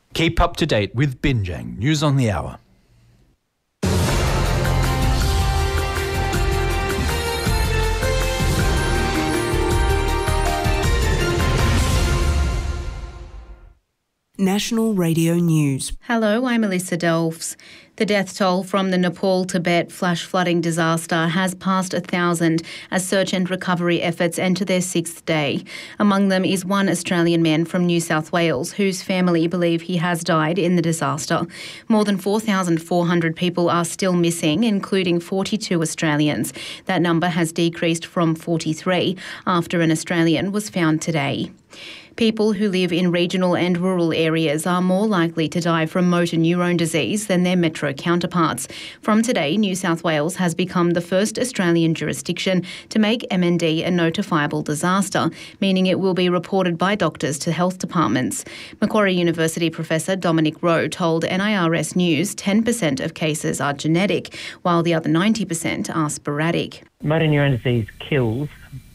Keep up to date with Binjang News on the Hour. National Radio News. Hello, I'm Alyssa Delves. The death toll from the Nepal-Tibet flash flooding disaster has passed 1,000 as search and recovery efforts enter their sixth day. Among them is one Australian man from New South Wales whose family believe he has died in the disaster. More than 4,400 people are still missing, including 42 Australians. That number has decreased from 43 after an Australian was found today. People who live in regional and rural areas are more likely to die from motor neurone disease than their metro counterparts. From today, New South Wales has become the first Australian jurisdiction to make MND a notifiable disaster, meaning it will be reported by doctors to health departments. Macquarie University Professor Dominic Rowe told NIRS News 10% of cases are genetic, while the other 90% are sporadic. Motor neurone disease kills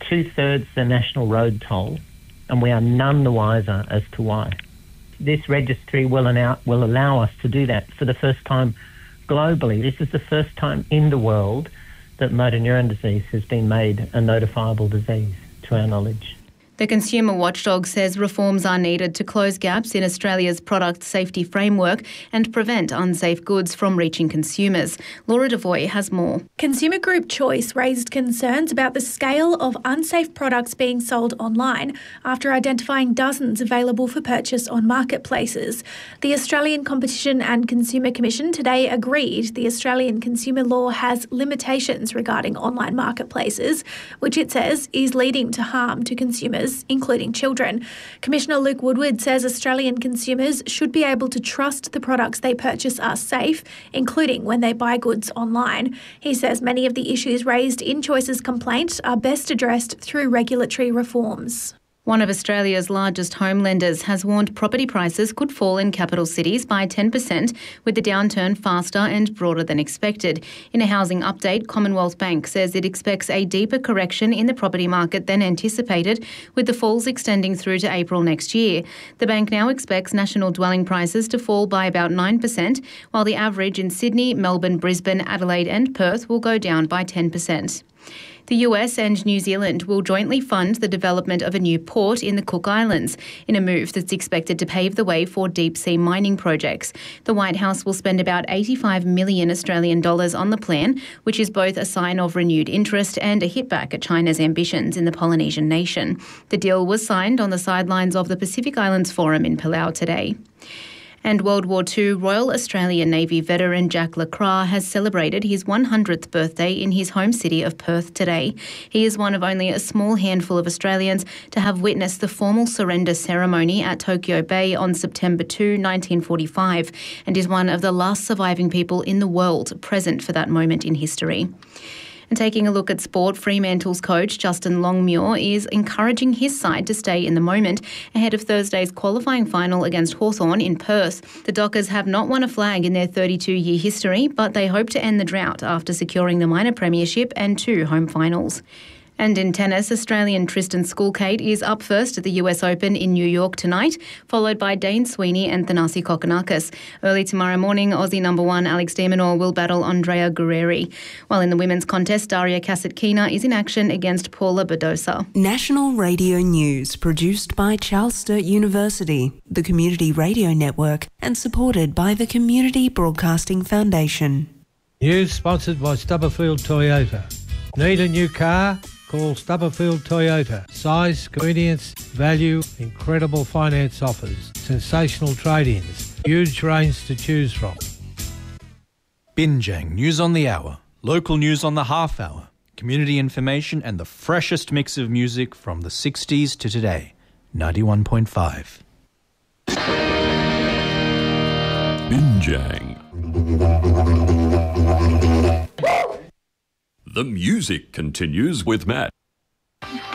2/3 the national road toll, and we are none the wiser as to why. This registry will allow us to do that for the first time globally. This is the first time in the world that motor neurone disease has been made a notifiable disease, to our knowledge. The Consumer Watchdog says reforms are needed to close gaps in Australia's product safety framework and prevent unsafe goods from reaching consumers. Laura Devoy has more. Consumer Group Choice raised concerns about the scale of unsafe products being sold online after identifying dozens available for purchase on marketplaces. The Australian Competition and Consumer Commission today agreed the Australian consumer law has limitations regarding online marketplaces, which it says is leading to harm to consumers, including children. Commissioner Luke Woodward says Australian consumers should be able to trust the products they purchase are safe, including when they buy goods online. He says many of the issues raised in Choice's complaint are best addressed through regulatory reforms. One of Australia's largest home lenders has warned property prices could fall in capital cities by 10%, with the downturn faster and broader than expected. In a housing update, Commonwealth Bank says it expects a deeper correction in the property market than anticipated, with the falls extending through to April next year. The bank now expects national dwelling prices to fall by about 9%, while the average in Sydney, Melbourne, Brisbane, Adelaide and Perth will go down by 10%. The US and New Zealand will jointly fund the development of a new port in the Cook Islands in a move that's expected to pave the way for deep-sea mining projects. The White House will spend about 85 million Australian dollars on the plan, which is both a sign of renewed interest and a hit back at China's ambitions in the Polynesian nation. The deal was signed on the sidelines of the Pacific Islands Forum in Palau today. And World War II Royal Australian Navy veteran Jack Lacroix has celebrated his 100th birthday in his home city of Perth today. He is one of only a small handful of Australians to have witnessed the formal surrender ceremony at Tokyo Bay on September 2, 1945, and is one of the last surviving people in the world present for that moment in history. And taking a look at sport, Fremantle's coach Justin Longmuir is encouraging his side to stay in the moment ahead of Thursday's qualifying final against Hawthorn in Perth. The Dockers have not won a flag in their 32-year history, but they hope to end the drought after securing the minor premiership and 2 home finals. And in tennis, Australian Tristan Schoolkate is up first at the US Open in New York tonight, followed by Dane Sweeney and Thanasi Kokkinakis. Early tomorrow morning, Aussie number 1 Alex de Minaur will battle Andrea Guerrieri. While in the women's contest, Daria Kasatkina is in action against Paula Badosa. National Radio News, produced by Charles Sturt University, the Community Radio Network, and supported by the Community Broadcasting Foundation. News sponsored by Stubberfield Toyota. Need a new car? Call Stubberfield Toyota. Size, convenience, value, incredible finance offers, sensational trade-ins, huge range to choose from. Binjang News on the Hour, local news on the half hour, community information and the freshest mix of music from the 60s to today. 91.5. Binjang. The music continues with Matt.